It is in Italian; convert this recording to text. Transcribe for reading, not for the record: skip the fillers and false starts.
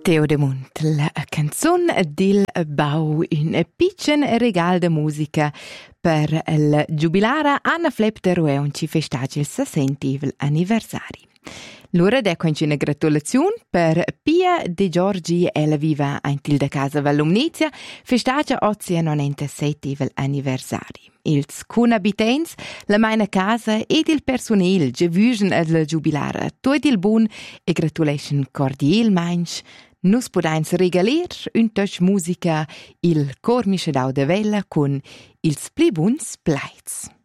Teo de Munt, la canzun dil bau un piccin regal de musica per il giubilara Anna Flep de Rueon ci festagia il 60 anniversari. L'ora deco una gratulazione per Pia De Giorgi, ella viva in til de casa Vallumnizia, festagia oggi il 97 anniversari. Ils cunabitents, la meina casa ed il personel giavuschen al giubilara tuot il bun e gratulation cordial mainch. Nus podains regalir un touch musica il cor Mischedau de Vella con ils pli buns plaids.